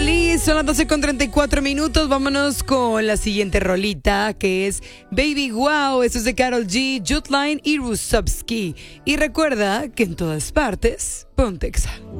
Liz, son las 12:34. Vámonos con la siguiente rolita, que es Baby Wow. Eso es de Karol G, Jutline y Rusovsky. Y recuerda que en todas partes, ponte Exa.